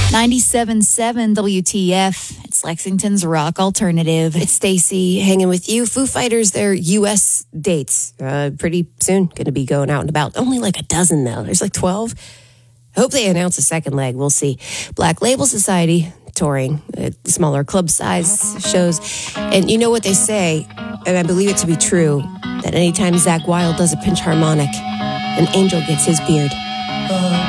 97.7 WTF. It's Lexington's rock alternative. It's Stacy hanging with you. Foo Fighters, their U.S. dates. Pretty soon going to be going out and about. Only like a dozen, though. There's like 12. Hope they announce a second leg. We'll see. Black Label Society touring smaller club size shows. And you know what they say, and I believe it to be true, that anytime Zakk Wylde does a pinch harmonic, an angel gets his beard.